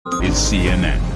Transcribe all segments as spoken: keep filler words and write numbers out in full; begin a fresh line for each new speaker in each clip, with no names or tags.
is C N N.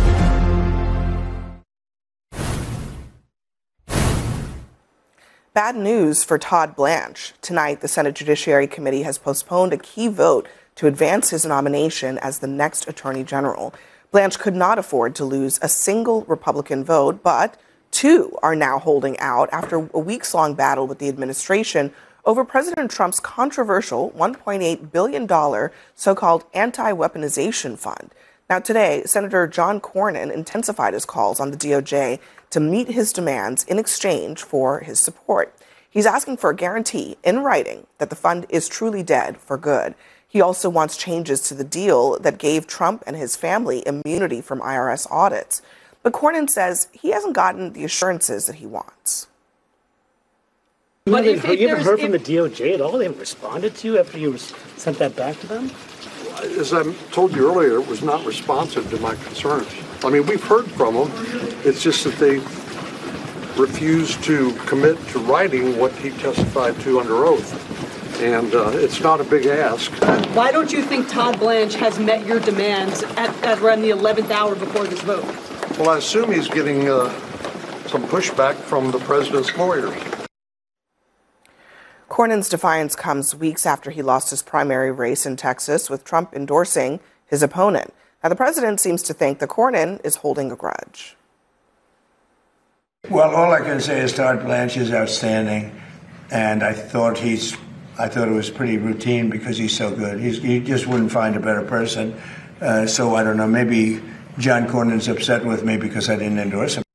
Bad news for Todd Blanche. Tonight, the Senate Judiciary Committee has postponed a key vote to advance his nomination as the next Attorney General. Blanche could not afford to lose a single Republican vote, but two are now holding out after a weeks-long battle with the administration over President Trump's controversial one point eight billion dollars so-called anti-weaponization fund. Now today, Senator John Cornyn intensified his calls on the D O J to meet his demands in exchange for his support. He's asking for a guarantee in writing that the fund is truly dead for good. He also wants changes to the deal that gave Trump and his family immunity from I R S audits. But Cornyn says he hasn't gotten the assurances that he wants.
But you haven't, if, if you haven't heard if, from the D O J at all? They haven't responded to you after you sent that back to them?
As I told you earlier, it was not responsive to my concerns. I mean, we've heard from them. It's just that they refuse to commit to writing what he testified to under oath. And uh, it's not a big ask.
Why don't you think Todd Blanche has met your demands at, at around the eleventh hour before this vote?
Well, I assume he's getting uh, some pushback from the president's lawyers.
Cornyn's defiance comes weeks after he lost his primary race in Texas, with Trump endorsing his opponent. Now, the president seems to think that Cornyn is holding a grudge.
Well, all I can say is Todd Blanche is outstanding, and I thought he's, I thought it was pretty routine because he's so good. He's, he just wouldn't find a better person. Uh, so I don't know. Maybe John Cornyn's upset with me because I didn't endorse him.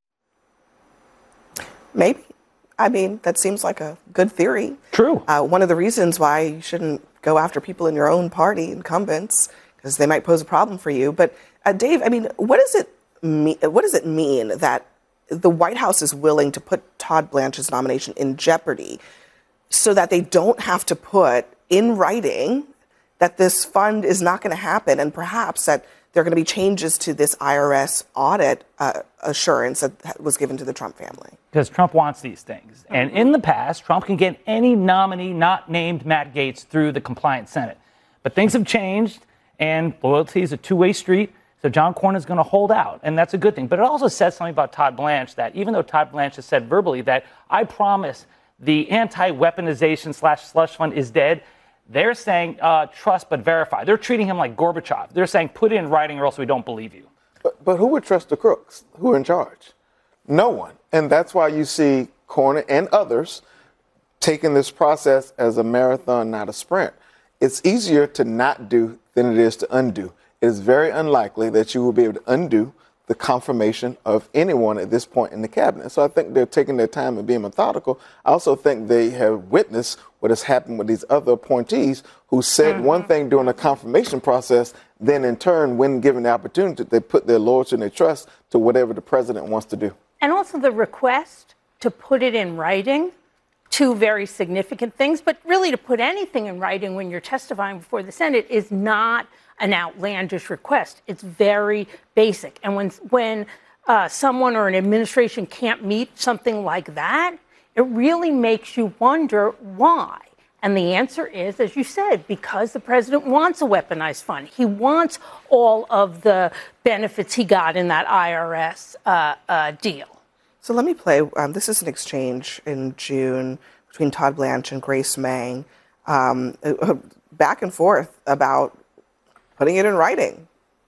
Maybe. I mean, that seems like a good theory.
True.
Uh, one of the reasons why you shouldn't go after people in your own party, incumbents, because they might pose a problem for you. But uh, Dave, I mean, what does it mean? What does it mean that the White House is willing to put Todd Blanche's nomination in jeopardy so that they don't have to put in writing that this fund is not going to happen, and perhaps that there are going to be changes to this I R S audit uh, assurance that was given to the Trump family?
Because Trump wants these things. And in the past, Trump can get any nominee not named Matt Gaetz through the compliant Senate. But things have changed, and loyalty is a two-way street. So John Cornyn is going to hold out, and that's a good thing. But it also says something about Todd Blanche, that even though Todd Blanche has said verbally that I promise the anti-weaponization slash slush fund is dead, they're saying uh, trust but verify. They're treating him like Gorbachev. They're saying put it in writing or else we don't believe you.
But, but who would trust the crooks? Who are in charge? No one. And that's why you see Cornyn and others taking this process as a marathon, not a sprint. It's easier to not do than it is to undo. It is very unlikely that you will be able to undo the confirmation of anyone at this point in the cabinet. So I think they're taking their time and being methodical. I also think they have witnessed what has happened with these other appointees who said mm-hmm. one thing during the confirmation process, then in turn, when given the opportunity, they put their loyalty and their trust to whatever the president wants to do.
And also the request to put it in writing, two very significant things, but really to put anything in writing when you're testifying before the Senate is not an outlandish request. It's very basic. And when when uh, someone or an administration can't meet something like that, it really makes you wonder why. And the answer is, as you said, because the president wants a weaponized fund. He wants all of the benefits he got in that I R S uh, uh, deal.
So let me play. Um, this is an exchange in June between Todd Blanche and Grace Meng, um, uh, back and forth about putting it in writing.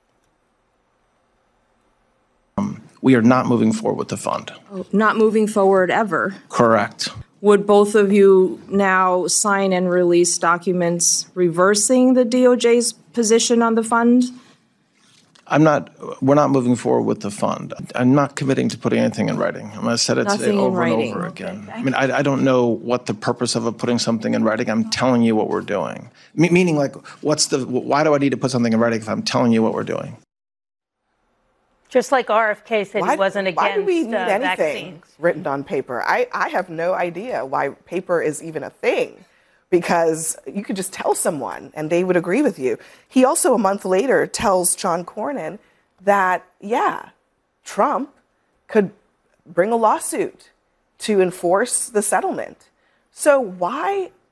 Um, we are not moving forward with the fund.
Not moving forward ever.
Correct.
Would both of you now sign and release documents reversing the D O J's position on the fund?
I'm not, we're not moving forward with the fund. I'm not committing to putting anything in writing. I'm going to say it
Nothing
over and
writing.
over again.
Okay.
I mean, I, I don't know what the purpose of putting something in writing. I'm telling you what we're doing. Me- meaning like, what's the, why do I need to put something in writing if I'm telling you what we're doing?
Just like R F K said
why,
he wasn't against
Why do we need
uh,
anything
vaccines.
written on paper? I, I have no idea why paper is even a thing, because you could just tell someone and they would agree with you. He also, a month later, tells John Cornyn that, yeah, Trump could bring a lawsuit to enforce the settlement. So why,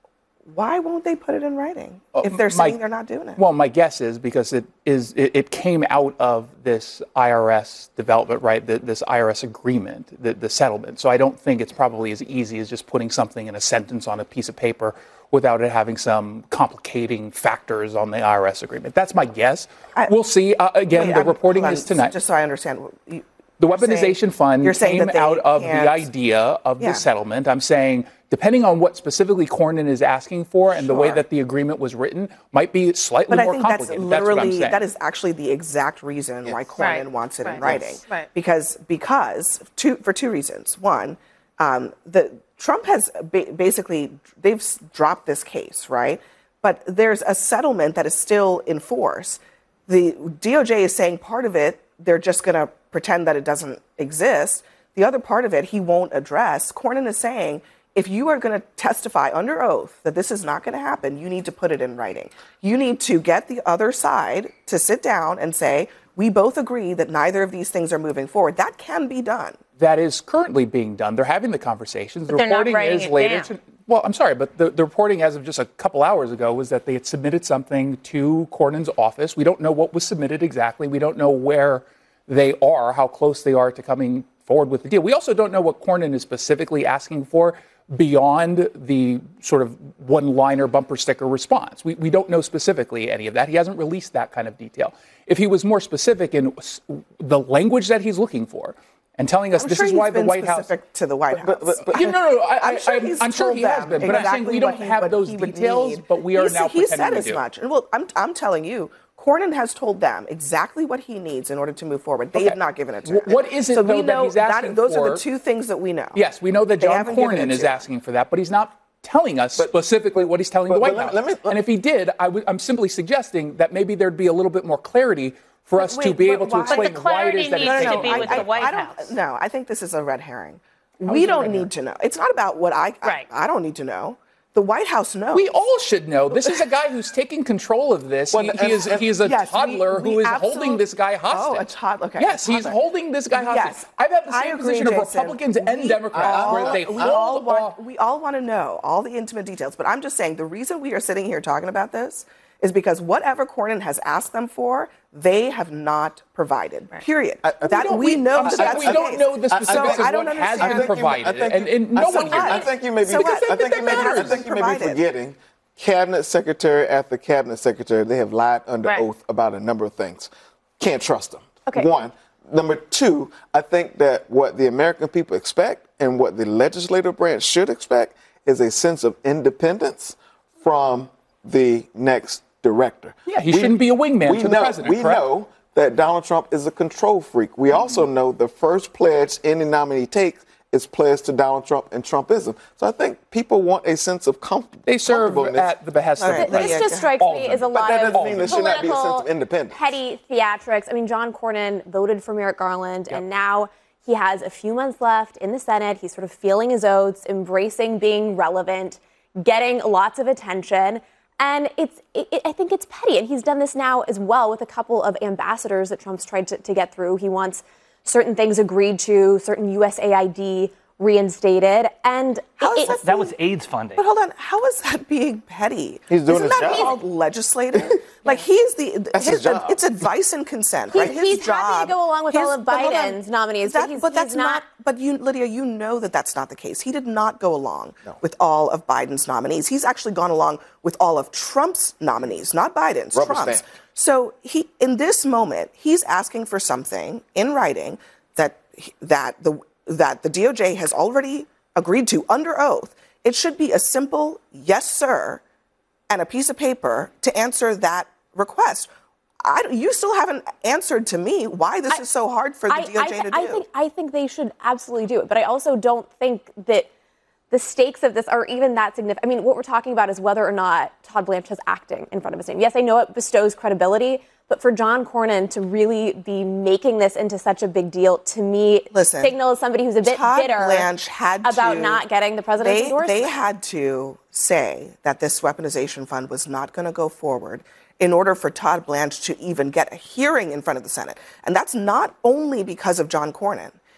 why won't they put it in writing
Uh,
if they're
my-
saying they're not doing it?
Well, my guess is because it is it, it came out of this I R S development, right? The, this I R S agreement, the, the settlement. So I don't think it's probably as easy as just putting something in a sentence on a piece of paper without it having some complicating factors on the I R S agreement. That's my guess.
I,
we'll see. Uh, again,
wait,
the
I'm-
reporting
hold on,
is tonight.
Just so I understand. You,
The
you're
weaponization
saying-
fund
you're saying
came
that they
out of the
can't-
idea of
Yeah.
the settlement. I'm saying, depending on what specifically Cornyn is asking for and the way
Sure.
that the agreement was written, might be slightly
But I
more
think that's
complicated. That's, what I'm
literally,
saying.
that is actually the exact reason why Cornyn
Right.
wants it in
Right.
writing.
Yes. Right.
Because, because two, for two reasons. One, um, the, Trump has ba- basically, they've s- dropped this case, right? But there's a settlement that is still in force. The D O J is saying part of it, they're just going to pretend that it doesn't exist. The other part of it, he won't address. Cornyn is saying, if you are going to testify under oath that this is not going to happen, you need to put it in writing. You need to get the other side to sit down and say, we both agree that neither of these things are moving forward. That can be done.
That is currently being done. They're having the conversations.
But
the
they're not
reporting
writing
is
it
later.
down.
To, well, I'm sorry, but the, the reporting as of just a couple hours ago was that they had submitted something to Cornyn's office. We don't know what was submitted exactly. We don't know where they are, how close they are to coming forward with the deal. We also don't know what Cornyn is specifically asking for beyond the sort of one-liner bumper sticker response. We, we don't know specifically any of that. He hasn't released that kind of detail. If he was more specific in s- the language that he's looking for and telling us
I'm
this
sure
is
he's
why the
been
White House...
specific to the White House.
But, but, but, you know, no, no, I,
I'm sure
I,
he's
I'm sure
told
he has
them
been, but I'm saying
exactly
we don't
what he-
have
what
those
he would
details,
need.
but we are
He's-
now
he
pretending
said
we
as
do.
much. And well, I'm, I'm telling you, Cornyn has told them exactly what he needs in order to move forward. They
Okay.
have not given it to
Wh-
him.
what is it,
so
though,
we
that
know
he's asking
Those are
for?
the two things that we know.
Yes, we know that
They
John
haven't given
Cornyn
it
is
to him.
asking for that, but he's not telling us specifically what he's telling the
but
White
let me-
House.
let me- let-
and if he did, I w- I'm simply suggesting that maybe there'd be a little bit more clarity for us to
Wait,
be
but
able to
why-
explain
But the
why it
clarity
is that it's
needs
taking
to be
longer.
with the White
I don't,
House.
No, I think this is a red herring.
How
We
is it a
don't
red
need
herring?
to know. It's not about what I,
Right.
I, I don't need to know. The White House knows.
We all should know. This is a guy who's taking control of this.
Well,
he,
and-
he is
and-
he is a
Yes, we-
toddler
we
who is
absolute-
holding this guy hostage.
Oh, a toddler. Okay,
Yes,
a
he's
toddler.
holding this guy hostage.
Yes,
I've had the
I
same
agree,
position of
Jason.
Republicans and
We
Democrats
all-
where they
we
hold
all want,
off.
we all want to know all the intimate details. But I'm just saying the reason we are sitting here talking about this is because whatever Cornyn has asked them for, they have not provided. Period.
I- I-
that
We don't-
we,
we-
know
I'm
that
saying
that's
we
the
don't
case.
know the
So
specifics
I
of
don't
what has
understand.
been provided,
I think
and,
you-
and no
I
one
think-
can.
I think you may be.
So what?
I think you may be. I
matters.
think you may be
Provided.
forgetting. Cabinet secretary after cabinet secretary, they have lied under
Right.
oath about a number of things. Can't trust them.
Okay.
One. Number two, I think that what the American people expect and what the legislative branch should expect is a sense of independence from the next director.
Yeah, he shouldn't be a wingman
we
to the
know,
president,
We
correct?
know that Donald Trump is a control freak. We also know the first pledge any nominee takes is pledged to Donald Trump and Trumpism. So I think people want a sense of comfort.
They serve at the behest
All
of
right,
the
This
president.
just strikes
All of
me
them.
as a
But
lot
that
of
doesn't mean there should not be a sense of
political,
independence.
petty theatrics. I mean, John Cornyn voted for Merrick Garland, and now he has a few months left in the Senate. He's sort of feeling his oats, embracing being relevant, getting lots of attention. And it's, it, it- I think it's petty. And he's done this now as well with a couple of ambassadors that Trump's tried to, to get through. He wants certain things agreed to, certain U S A I D reinstated. And
How is
it-
that
That was AIDS funding.
But hold on, how is that being petty?
He's doing
Isn't
his
that
job.
called legislative? Like he's the
That's his job.
it's advice and consent,
He's-
right? His
he's happy to
job.
go along with all of
but hold on.
Biden's nominees, but
That-
he's-
but that's
he's
not.
not-
But you, Lydia, you know that that's not the case. He did not go along with all of Biden's nominees. He's actually gone along with all of Trump's nominees, not Biden's.
Rubber
Trump's.
stamp.
So he, in this moment, he's asking for something in writing that he- that the that the D O J has already agreed to under oath. It should be a simple yes, sir, and a piece of paper to answer that request. I, you still haven't answered to me why this
I-
is so hard for the
I,
D O J
I,
to do.
I think I think they should absolutely do it, but I also don't think that the stakes of this are even that significant. I mean, what we're talking about is whether or not Todd Blanche is acting in front of his name. Yes, I know it bestows credibility, but for John Cornyn to really be making this into such a big deal, to me,
Listen,
signals somebody who's a bit
Todd
bitter
Blanche had
about
to-
not getting the president's
they,
endorsement.
they had to say that this weaponization fund was not going to go forward in order for Todd Blanche to even get a hearing in front of the Senate. And that's not only because of John Cornyn.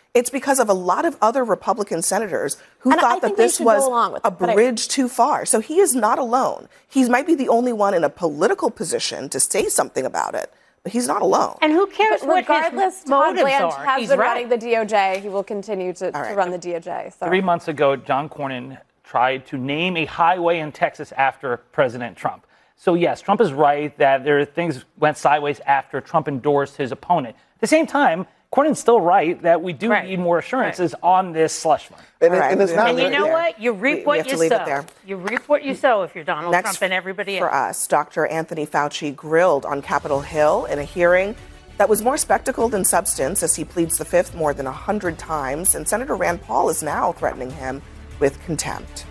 It's because of a lot of other Republican senators who
And I
thought
think
that
they
this
should go
was
along with
a
it, but I-
bridge too far. So he is not alone. He might be the only one in a political position to say something about it, but he's not alone.
And who cares
But
what
regardless,
his
Todd
motives
Blanche
are?
has
He's
been
right.
running the D O J. He will continue to,
right.
to run the D O J. So.
Three months ago, John Cornyn tried to name a highway in Texas after President Trump. So yes, Trump is right that there are things went sideways after Trump endorsed his opponent. At the same time, Cornyn's still right that we do
Right.
need more assurances on this slush fund.
And, it-
All right.
and it's not
And you
really-
know what? You reap
We- we
what
have
you
to leave it
sow.
there.
You reap what you sow if you're Donald
Next
Trump and everybody
for
else.
us, Doctor Anthony Fauci grilled on Capitol Hill in a hearing that was more spectacle than substance as he pleads the fifth more than one hundred times, and Senator Rand Paul is now threatening him with contempt.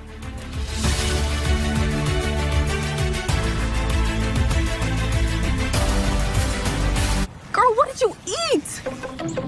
Girl, what did you eat?